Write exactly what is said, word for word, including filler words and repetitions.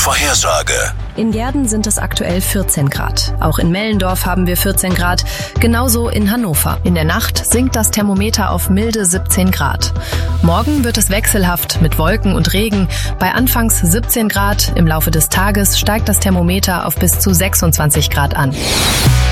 Wettervorhersage. In Gehrden sind es aktuell vierzehn Grad. Auch in Mellendorf haben wir vierzehn Grad, genauso in Hannover. In der Nacht sinkt das Thermometer auf milde siebzehn Grad. Morgen wird es wechselhaft mit Wolken und Regen. Bei anfangs siebzehn Grad, im Laufe des Tages steigt das Thermometer auf bis zu sechsundzwanzig Grad an.